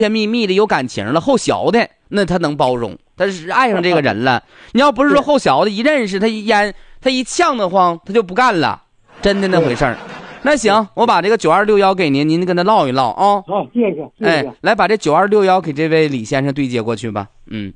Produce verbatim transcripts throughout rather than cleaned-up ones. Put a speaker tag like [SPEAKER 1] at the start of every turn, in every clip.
[SPEAKER 1] 甜蜜蜜的有感情了，后小的那他能包容，他是爱上这个人了。你要不是说后小的一认识他一烟他一呛得慌，他就不干了，真的那回事儿。那行，我把这个九二六幺给您，您跟他唠一唠啊。
[SPEAKER 2] 好，谢谢，谢谢。
[SPEAKER 1] 哎，来把这九二六幺给这位李先生对接过去吧。嗯。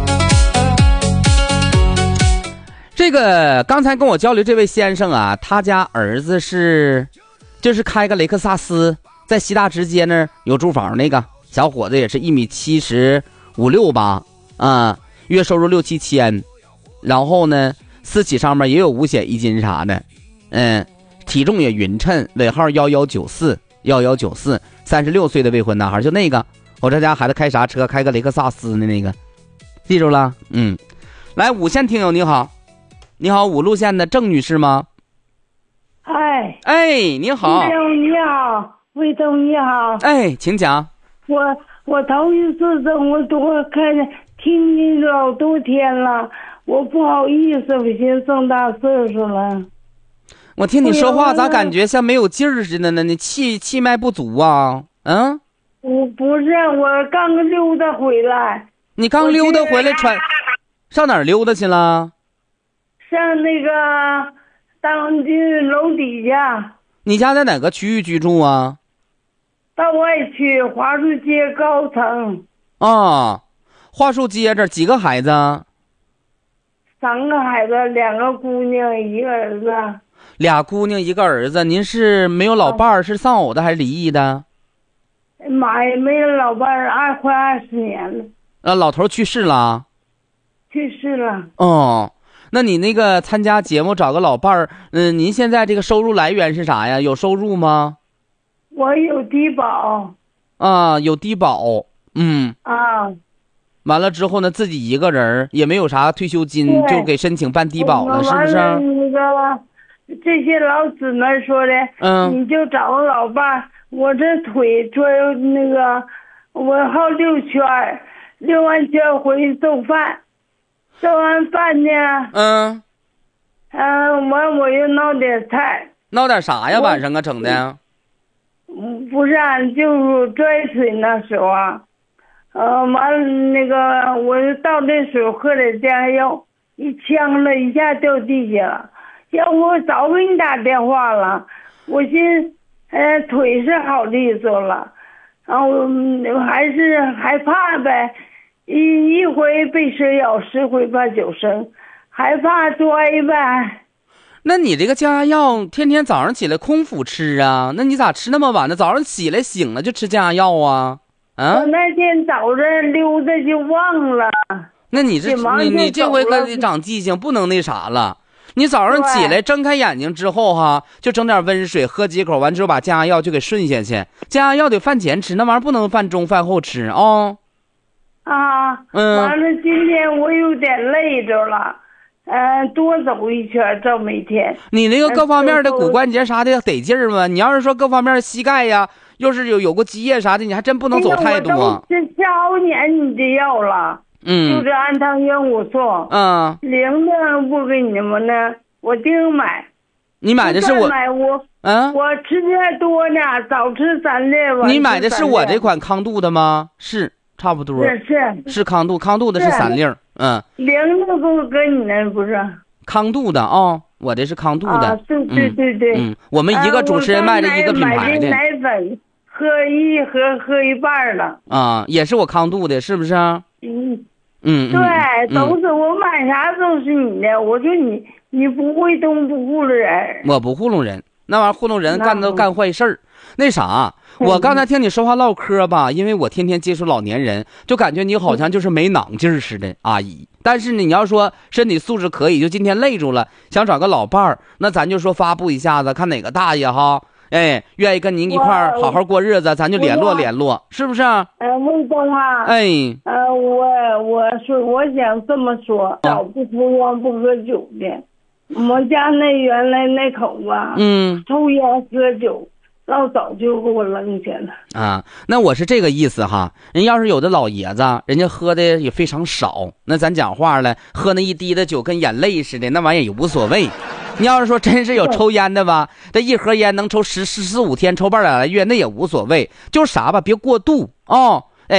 [SPEAKER 1] 这个刚才跟我交流这位先生啊，他家儿子是就是开个雷克萨斯，在西大直街那儿有住房那个小伙子，也是一米七十五六八啊，月收入六七千，然后呢私企上面也有五险一金啥的，嗯，体重也匀称，尾号幺幺九四幺幺九四，三十六岁的未婚男孩，就那个我这家孩子开啥车？开个雷克萨斯的那个，记住了？嗯，来五线听友你好。你好，五路线的郑女士吗？
[SPEAKER 2] 哎
[SPEAKER 1] 哎，你好。
[SPEAKER 2] 魏东你好，魏东你好。
[SPEAKER 1] 哎，请讲。
[SPEAKER 2] 我我头一次这么多看听你老多天了，我不好意思，我寻思这么大岁数了。
[SPEAKER 1] 我听你说话咋感觉像没有劲儿似的呢？你气气脉不足啊？嗯？
[SPEAKER 2] 我不是，我刚溜达回来。
[SPEAKER 1] 你刚溜达回来穿，上哪儿溜达去了？
[SPEAKER 2] 上那个当军楼底下。
[SPEAKER 1] 你家在哪个区域居住啊？
[SPEAKER 2] 到外区华树街高层。
[SPEAKER 1] 啊，华树街这几个孩子？
[SPEAKER 2] 三个孩子，两个姑娘，一个儿子。
[SPEAKER 1] 俩姑娘一个儿子，您是没有老伴儿，是丧偶的还是离异的？
[SPEAKER 2] 妈呀，没有老伴儿，二快二十年了。
[SPEAKER 1] 啊，老头去世了。
[SPEAKER 2] 去世了。
[SPEAKER 1] 哦。那你那个参加节目找个老伴儿，嗯，您现在这个收入来源是啥呀？有收入吗？
[SPEAKER 2] 我有低保。
[SPEAKER 1] 啊，有低保，嗯。
[SPEAKER 2] 啊。
[SPEAKER 1] 完了之后呢，自己一个人也没有啥退休金，就给申请办低保了，是不是？
[SPEAKER 2] 那个这些老姊妹说的，
[SPEAKER 1] 嗯，
[SPEAKER 2] 你就找个老伴儿。我这腿说那个，我好溜圈儿，溜完圈回去做饭。做完饭呢，
[SPEAKER 1] 嗯，
[SPEAKER 2] 嗯，完我又闹点菜。
[SPEAKER 1] 闹点啥呀？晚上啊，整的？
[SPEAKER 2] 不是、啊，就是拽水那时候啊，呃，完了那个我倒这水喝点加药，一呛了一下掉地下了。要不我早给你打电话了，我寻思，呃，腿是好利索了，然后我还是害怕呗。一一回被蛇咬，十回怕九生，还怕拽呗。
[SPEAKER 1] 那你这个降压药天天早上起来空腹吃啊？那你咋吃那么晚呢？早上起来醒了就吃降压药啊？啊？
[SPEAKER 2] 我那天早上溜达就忘了。
[SPEAKER 1] 那你这你你这回可得长记性，不能那啥了。你早上起来睁开眼睛之后哈，就整点温水喝几口，完之后把降压药就给顺下去。降压药得饭前吃，那玩意儿不能饭中饭后吃啊。哦
[SPEAKER 2] 啊，
[SPEAKER 1] 嗯，
[SPEAKER 2] 完了，今天我有点累着了，呃，多走一圈，这么一天。
[SPEAKER 1] 你那个各方面的骨关节啥的得劲儿吗？你要是说各方面膝盖呀，要是有有过积液啥的，你还真不能走太多。
[SPEAKER 2] 我这下好年你的药了，
[SPEAKER 1] 嗯，
[SPEAKER 2] 就这安糖元五素，
[SPEAKER 1] 嗯，
[SPEAKER 2] 零的不给你们呢，我定买。
[SPEAKER 1] 你买的是我，
[SPEAKER 2] 买我，
[SPEAKER 1] 嗯，
[SPEAKER 2] 我吃的多呢，早吃三粒。
[SPEAKER 1] 你买的是我这款康度的吗？是。差不多
[SPEAKER 2] 是是
[SPEAKER 1] 是康度，康度的是三粒儿，嗯，
[SPEAKER 2] 零的不跟你那不是
[SPEAKER 1] 康度的啊、哦，我这是康度的，
[SPEAKER 2] 啊，对对对对，
[SPEAKER 1] 嗯，嗯我们一个主持人卖的一个品牌的，
[SPEAKER 2] 奶粉喝一盒喝一半了
[SPEAKER 1] 啊，也是我康度的，是不是？
[SPEAKER 2] 嗯
[SPEAKER 1] 嗯，
[SPEAKER 2] 对，都是我买啥都是你的，我说你你不会动不糊弄人，
[SPEAKER 1] 我不糊弄人，那玩意儿糊弄人干都干坏事儿，那啥。我刚才听你说话唠嗑吧，因为我天天接触老年人，就感觉你好像就是没囊劲儿似的，阿姨。但是呢，你要说身体素质可以，就今天累住了，想找个老伴儿，那咱就说发布一下子，看哪个大爷哈，哎，愿意跟您一块儿好好过日子，咱就联络联络，是不是？
[SPEAKER 2] 呃，魏东啊，
[SPEAKER 1] 哎，
[SPEAKER 2] 呃，我我说我想这么说，早不抽烟不喝酒的，我家那原来那口子，
[SPEAKER 1] 嗯，
[SPEAKER 2] 抽烟喝酒。老早就给我扔去了
[SPEAKER 1] 啊！那我是这个意思哈。人要是有的老爷子，人家喝的也非常少，那咱讲话了，喝那一滴的酒跟眼泪似的，那玩意儿也无所谓。你要是说真是有抽烟的吧，这一盒烟能抽十十四五天，抽半两个月，那也无所谓。就是啥吧，别过度啊、哦。